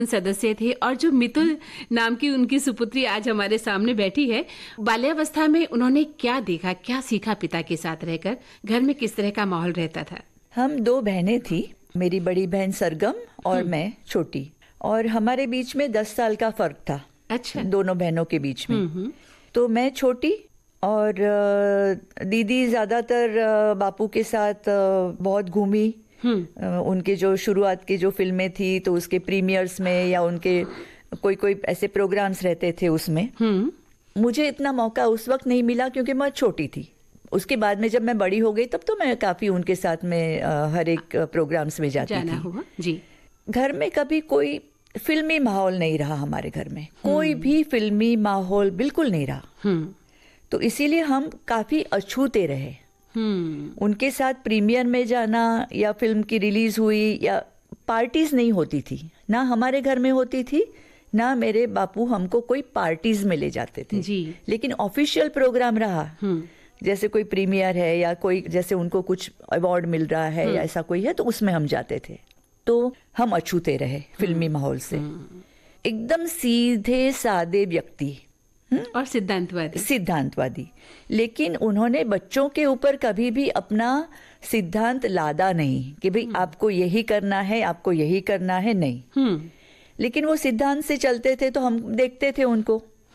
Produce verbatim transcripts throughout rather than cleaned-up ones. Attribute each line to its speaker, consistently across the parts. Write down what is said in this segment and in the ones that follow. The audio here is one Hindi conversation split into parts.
Speaker 1: सदस्य थे और जो मितुल नाम की उनकी सुपुत्री आज हमारे सामने बैठी है, बाल्यावस्था में उन्होंने क्या देखा, क्या सीखा पिता के साथ रहकर, घर में किस तरह का माहौल रहता था?
Speaker 2: हम दो बहनें थी, मेरी बड़ी बहन सरगम और मैं छोटी, और हमारे बीच में दस साल का फर्क था।
Speaker 1: अच्छा।
Speaker 2: दोनों बहनों के बीच में। तो मैं छोटी और दीदी ज्यादातर बापू के साथ बहुत घूमी। उनके जो शुरुआत की जो फिल्में थी तो उसके प्रीमियर्स में या उनके कोई कोई ऐसे प्रोग्राम्स रहते थे उसमें। मुझे इतना मौका उस वक्त नहीं मिला क्योंकि मैं छोटी थी। उसके बाद में जब मैं बड़ी हो गई तब तो मैं काफी उनके साथ में हर एक प्रोग्राम्स में जाती
Speaker 1: जाना
Speaker 2: थी।
Speaker 1: हुआ जी।
Speaker 2: घर में कभी कोई फिल्मी माहौल नहीं रहा, हमारे घर में कोई भी फिल्मी माहौल बिल्कुल नहीं रहा। तो इसीलिए हम काफी अछूते रहे। उनके साथ प्रीमियर में जाना या फिल्म की रिलीज हुई या पार्टीज नहीं होती थी, ना हमारे घर में होती थी, ना मेरे बापू हमको कोई पार्टीज में ले जाते थे
Speaker 1: जी।
Speaker 2: लेकिन ऑफिशियल प्रोग्राम रहा, जैसे कोई प्रीमियर है या कोई जैसे उनको कुछ अवार्ड मिल रहा है या ऐसा कोई है तो उसमें हम जाते थे। तो हम अछूते रहे फिल्मी माहौल से। एकदम सीधे सादे व्यक्ति
Speaker 1: और सिद्धांतवादी
Speaker 2: सिद्धांतवादी लेकिन उन्होंने बच्चों के ऊपर कभी भी अपना सिद्धांत लादा नहीं कि भाई आपको यही करना है, आपको यही करना है, नहीं। लेकिन वो सिद्धांत से चलते थे तो हम देखते थे उनको,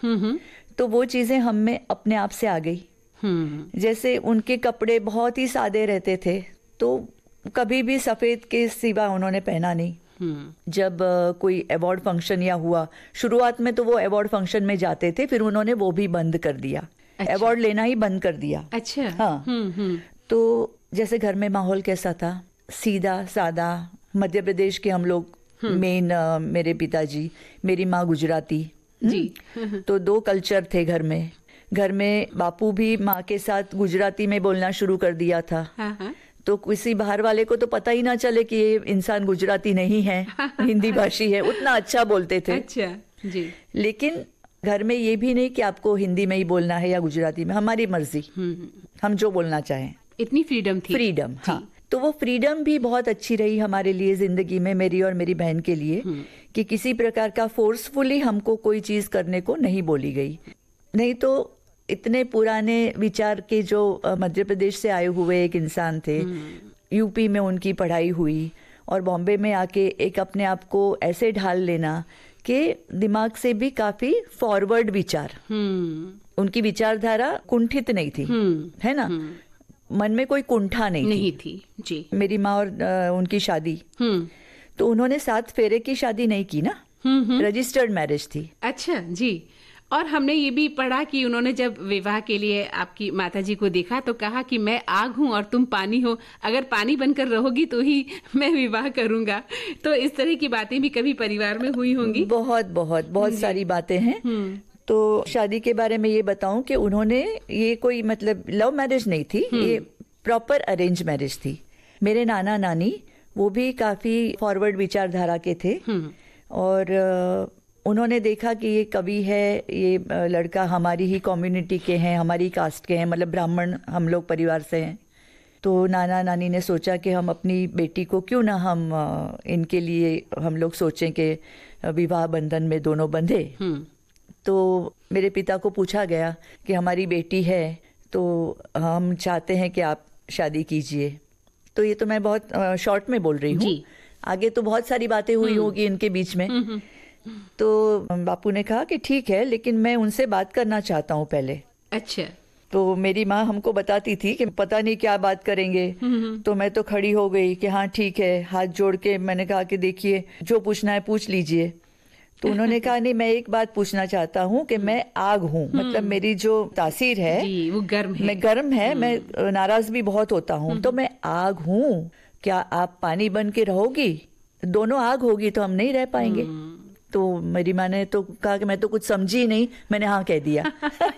Speaker 2: तो वो चीजें हम में अपने आप से आ गई। जैसे उनके कपड़े बहुत ही सादे रहते थे तो कभी भी सफेद के सिवा उन्होंने पहना नहीं। जब uh, कोई अवार्ड फंक्शन या हुआ, शुरुआत में तो वो अवार्ड फंक्शन में जाते थे, फिर उन्होंने वो भी बंद कर दिया। अच्छा। अवार्ड लेना ही बंद कर दिया।
Speaker 1: अच्छा।
Speaker 2: हाँ। हुँ, हुँ। तो जैसे घर में माहौल कैसा था, सीधा सादा। मध्य प्रदेश के हम लोग मेन, uh, मेरे पिताजी, मेरी माँ गुजराती जी। तो दो कल्चर थे घर में। घर में बापू भी माँ के साथ गुजराती में बोलना शुरू कर दिया था। हाँ हाँ। तो किसी बाहर वाले को तो पता ही ना चले कि ये इंसान गुजराती नहीं है, हिंदी भाषी है, उतना अच्छा बोलते थे।
Speaker 1: अच्छा जी।
Speaker 2: लेकिन घर में ये भी नहीं कि आपको हिंदी में ही बोलना है या गुजराती में, हमारी मर्जी, हम जो बोलना चाहें।
Speaker 1: इतनी फ्रीडम थी।
Speaker 2: फ्रीडम, हाँ। तो वो फ्रीडम भी बहुत अच्छी रही हमारे लिए जिंदगी में, मेरी और मेरी बहन के लिए, कि किसी प्रकार का फोर्सफुली हमको कोई चीज करने को नहीं बोली गई। नहीं तो इतने पुराने विचार के जो मध्य प्रदेश से आए हुए एक इंसान थे, यूपी में उनकी पढ़ाई हुई और बॉम्बे में आके एक अपने आप को ऐसे ढाल लेना कि दिमाग से भी काफी फॉरवर्ड विचार, उनकी विचारधारा कुंठित नहीं थी, है ना, मन में कोई कुंठा नहीं,
Speaker 1: नहीं
Speaker 2: थी,
Speaker 1: थी जी।
Speaker 2: मेरी माँ और आ, उनकी शादी, तो उन्होंने सात फेरे की शादी नहीं की ना, रजिस्टर्ड मैरिज थी।
Speaker 1: अच्छा जी। और हमने ये भी पढ़ा कि उन्होंने जब विवाह के लिए आपकी माताजी को देखा तो कहा कि मैं आग हूँ और तुम पानी हो, अगर पानी बनकर रहोगी तो ही मैं विवाह करूंगा। तो इस तरह की बातें भी कभी परिवार में हुई होंगी?
Speaker 2: बहुत बहुत बहुत सारी बातें हैं। तो शादी के बारे में ये बताऊं कि उन्होंने, ये कोई मतलब लव मैरिज नहीं थी, ये प्रॉपर अरेंज मैरिज थी। मेरे नाना नानी वो भी काफी फॉरवर्ड विचारधारा के थे और उन्होंने देखा कि ये कवि है, ये लड़का हमारी ही कम्युनिटी के हैं, हमारी कास्ट के हैं, मतलब ब्राह्मण हम लोग परिवार से हैं। तो नाना नानी ने सोचा कि हम अपनी बेटी को क्यों ना हम इनके लिए हम लोग सोचें कि विवाह बंधन में दोनों बंधे। तो मेरे पिता को पूछा गया कि हमारी बेटी है तो हम चाहते हैं कि आप शादी कीजिए। तो ये तो मैं बहुत शॉर्ट में बोल रही हूँ, आगे तो बहुत सारी बातें हुई होगी इनके बीच में। तो बापू ने कहा कि ठीक है, लेकिन मैं उनसे बात करना चाहता हूँ पहले।
Speaker 1: अच्छा।
Speaker 2: तो मेरी माँ हमको बताती थी कि पता नहीं क्या बात करेंगे। तो मैं तो खड़ी हो गई कि हाँ ठीक है, हाथ जोड़ के मैंने कहा कि देखिए जो पूछना है पूछ लीजिए। तो उन्होंने कहा नहीं, मैं एक बात पूछना चाहता हूँ कि मैं आग हूँ, मतलब मेरी जो तासीर है
Speaker 1: जी, वो गर्म है,
Speaker 2: मैं गर्म है, मैं नाराज भी बहुत होता हूँ, तो मैं आग हूँ, क्या आप पानी बन के रहोगी? दोनों आग होगी तो हम नहीं रह पाएंगे। तो मेरी माँ ने तो कहा कि मैं तो कुछ समझी नहीं, मैंने हाँ कह दिया।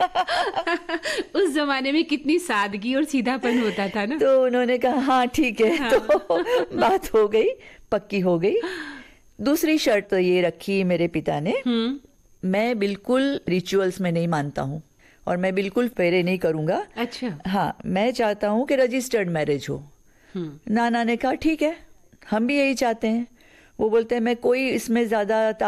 Speaker 1: उस जमाने में कितनी सादगी और सीधापन होता था ना।
Speaker 2: तो उन्होंने कहा हाँ ठीक है। हाँ। तो बात हो गई, पक्की हो गई। दूसरी शर्त तो ये रखी मेरे पिता ने, मैं बिल्कुल रिचुअल्स में नहीं मानता हूँ और मैं बिल्कुल फेरे नहीं करूंगा।
Speaker 1: अच्छा।
Speaker 2: हाँ, मैं चाहता हूँ कि रजिस्टर्ड मैरिज हो। नाना ने कहा ठीक है, हम भी यही चाहते हैं। वो बोलते हैं मैं कोई इसमें ज्यादा